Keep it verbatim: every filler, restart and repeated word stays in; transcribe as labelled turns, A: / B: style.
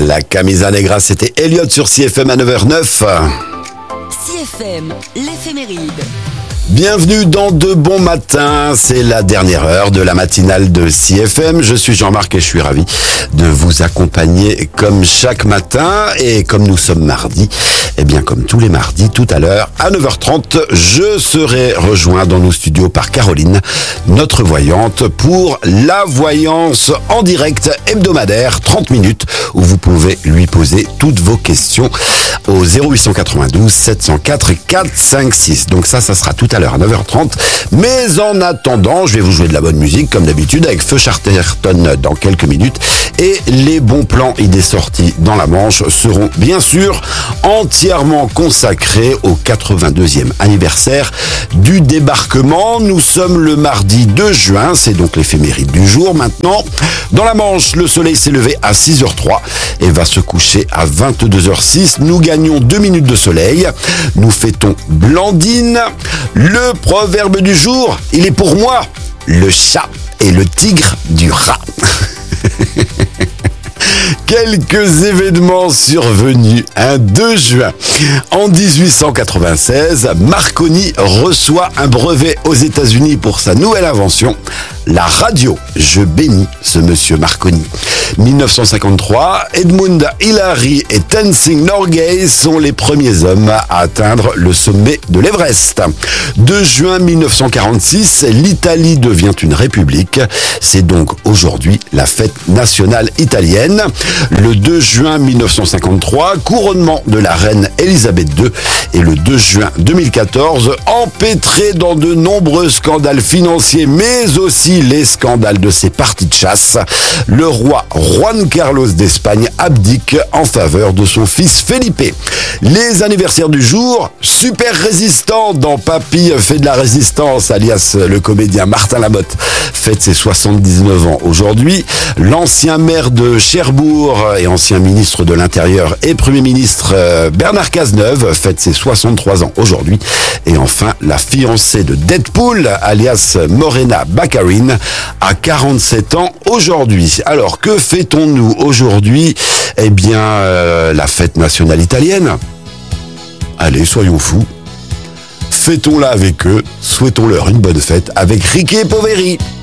A: La Camisa Negra, c'était Elliott sur C F M à neuf heures neuf.
B: C F M, l'éphéméride.
A: Bienvenue dans De Bon Matin, c'est la dernière heure de la matinale de C F M. Je suis Jean-Marc et je suis ravi de vous accompagner comme chaque matin. Et comme nous sommes mardi, eh bien comme tous les mardis, tout à l'heure à neuf heures trente, je serai rejoint dans nos studios par Caroline, notre voyante, pour la voyance en direct hebdomadaire, trente minutes, où vous pouvez lui poser toutes vos questions au zéro huit cent quatre-vingt-douze sept cent quatre quatre cinq six. Donc ça, ça sera tout à l'heure à neuf heures trente. Mais en attendant, je vais vous jouer de la bonne musique, comme d'habitude, avec Feu Chatterton dans quelques minutes. Et les bons plans idées sorties dans la Manche seront bien sûr entièrement consacrés au quatre-vingt-deuxième anniversaire du débarquement. Nous sommes le mardi deux juin, c'est donc l'éphéméride du jour maintenant. Dans la Manche, le soleil s'est levé à six heures trois et va se coucher à vingt-deux heures six. Nous gagnons deux minutes de soleil. Nous fêtons Blandine. Le proverbe du jour, il est pour moi, le chat et le tigre du rat. Quelques événements survenus un deux juin. En dix-huit cent quatre-vingt-seize, Marconi reçoit un brevet aux États-Unis pour sa nouvelle invention, la radio. Je bénis ce monsieur Marconi. mille neuf cent cinquante-trois, Edmund Hillary et Tenzing Norgay sont les premiers hommes à atteindre le sommet de l'Everest. deux juin mille neuf cent quarante-six, l'Italie devient une république. C'est donc aujourd'hui la fête nationale italienne. Le deux juin mille neuf cent cinquante-trois, couronnement de la reine Elisabeth deux. Et le deux juin deux mille quatorze, empêtré dans de nombreux scandales financiers, mais aussi les scandales de ses parties de chasse, le roi Juan Carlos d'Espagne abdique en faveur de son fils Felipe. Les anniversaires du jour, super résistant dans Papy fait de la résistance, alias le comédien Martin Lamotte, fête ses soixante-dix-neuf ans aujourd'hui. L'ancien maire de Cherbourg et ancien ministre de l'Intérieur et Premier ministre Bernard Cazeneuve fête ses soixante-trois ans aujourd'hui. Et enfin, la fiancée de Deadpool, alias Morena Baccarin, a quarante-sept ans aujourd'hui. Alors, que fêtons-nous aujourd'hui ? Eh bien, euh, la fête nationale italienne. Allez, soyons fous. Fêtons-la avec eux, souhaitons-leur une bonne fête avec Ricky et Poveri.